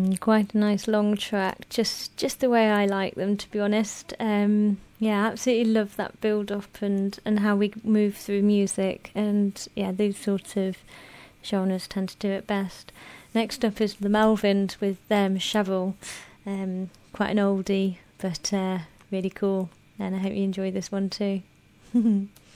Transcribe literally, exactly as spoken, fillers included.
Mm, quite a nice long track, just just the way I like them, to be honest. Um, yeah, absolutely love that build up and, and how we move through music, and yeah, these sorts of genres tend to do it best. Next up is the Melvins with um, Shovel, um, quite an oldie, but uh, really cool, and I hope you enjoy this one too.